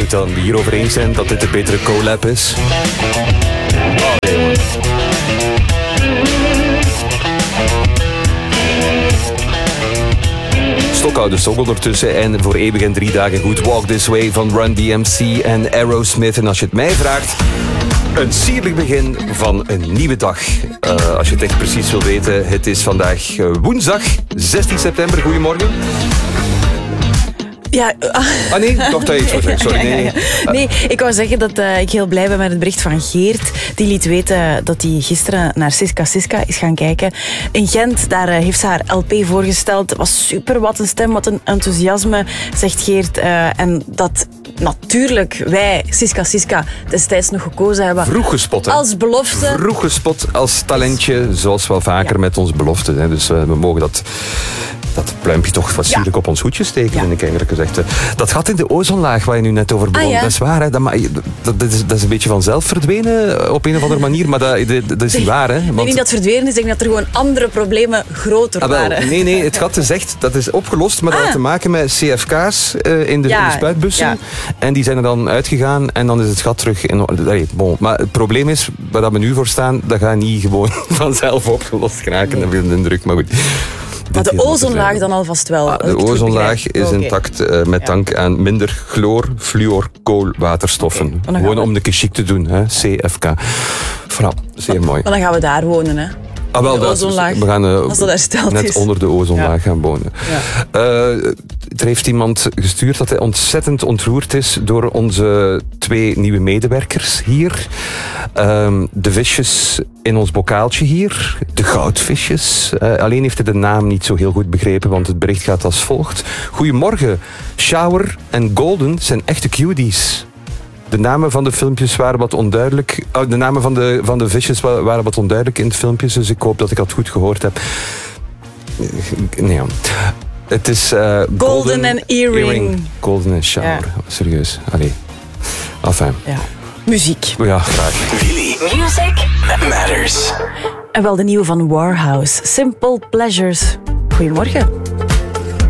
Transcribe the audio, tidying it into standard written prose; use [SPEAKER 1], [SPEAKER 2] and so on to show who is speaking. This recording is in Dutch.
[SPEAKER 1] het dan hierover eens zijn dat dit de betere collab is? Stokhouders song ondertussen en voor eeuwig en 3 dagen goed. Walk This Way van Run DMC en Aerosmith. En als je het mij vraagt, een sierlijk begin van een nieuwe dag. Als je het echt precies wil weten, het is vandaag woensdag 16 september. Goedemorgen.
[SPEAKER 2] Ja.
[SPEAKER 1] Nee, toch dat je iets wil zeggen. Sorry.
[SPEAKER 2] Ja. Nee, ik wou zeggen dat ik heel blij ben met het bericht van Geert. Die liet weten dat hij gisteren naar Siska Siska is gaan kijken. In Gent, daar heeft ze haar LP voorgesteld. Het was super, wat een stem, wat een enthousiasme, zegt Geert. En dat natuurlijk wij, Siska Siska, destijds nog gekozen hebben.
[SPEAKER 1] Vroeg gespot, hè?
[SPEAKER 2] Als belofte.
[SPEAKER 1] Vroeg gespot als talentje, zoals wel vaker met onze beloften. Hè. Dus we mogen dat pluimpje toch fatsoenlijk op ons hoedje steken, vind ik eigenlijk gezegd. Dat gaat in de ozonlaag waar je nu net over begon. Dat is waar, hè. Dat is een beetje vanzelf verdwenen op een of andere manier, maar dat is niet waar. Hè.
[SPEAKER 2] Ik denk niet dat het verdwenen is, ik denk dat er gewoon andere problemen groter waren.
[SPEAKER 1] Nee, het gat is echt, dat is opgelost, maar dat had te maken met CFK's in de spuitbussen. Ja. En die zijn er dan uitgegaan en dan is het gat terug. Maar het probleem is, waar we nu voor staan, dat gaat niet gewoon vanzelf opgelost geraken, heb ik de indruk. Maar goed.
[SPEAKER 2] Maar de ozonlaag dan alvast wel.
[SPEAKER 1] De ozonlaag is intact met dank aan minder chloor, fluor, koolwaterstoffen. Gewoon om de keer chic te doen, hè? CFK. Voilà, zeer mooi.
[SPEAKER 2] Maar dan gaan we daar wonen, hè?
[SPEAKER 1] Wel,
[SPEAKER 2] de ozonlaag,
[SPEAKER 1] we gaan
[SPEAKER 2] als dat hersteld
[SPEAKER 1] net
[SPEAKER 2] is.
[SPEAKER 1] onder de ozonlaag gaan wonen.
[SPEAKER 2] Ja.
[SPEAKER 1] Er heeft iemand gestuurd dat hij ontzettend ontroerd is door onze 2 nieuwe medewerkers hier. De visjes in ons bokaaltje hier. De goudvisjes. Alleen heeft hij de naam niet zo heel goed begrepen, want het bericht gaat als volgt. Goedemorgen. Shower en Golden zijn echte cuties. De namen van de filmpjes waren wat onduidelijk. De namen van de visjes waren wat onduidelijk in het filmpje, dus ik hoop dat ik dat goed gehoord heb. Nee, het is
[SPEAKER 2] Golden en Earring.
[SPEAKER 1] Golden en Shower. Ja. Serieus. Allee. Enfin.
[SPEAKER 2] Ja. Muziek.
[SPEAKER 1] Ja, graag.
[SPEAKER 3] Music matters.
[SPEAKER 2] En wel de nieuwe van Warhouse. Simple Pleasures. Goedemorgen.